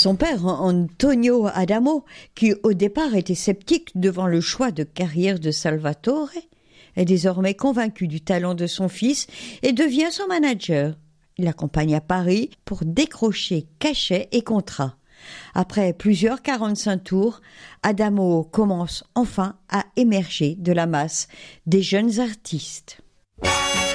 Son père, Antonio Adamo, qui au départ était sceptique devant le choix de carrière de Salvatore, est désormais convaincu du talent de son fils et devient son manager. Il l'accompagne à Paris pour décrocher cachets et contrats. Après plusieurs 45 tours, Adamo commence enfin à émerger de la masse des jeunes artistes.